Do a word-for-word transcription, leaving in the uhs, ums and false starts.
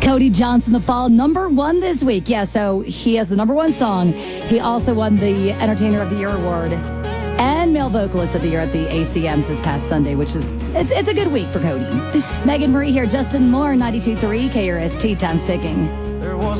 Cody Johnson, The Fall, number one this week. Yeah, so he has the number one song. He also won the Entertainer of the Year award and Male Vocalist of the Year at the A C Ms this past Sunday, which is, it's, it's a good week for Cody. Megan Marie here, Justin Moore, ninety-two point three K R S T, time's ticking. There was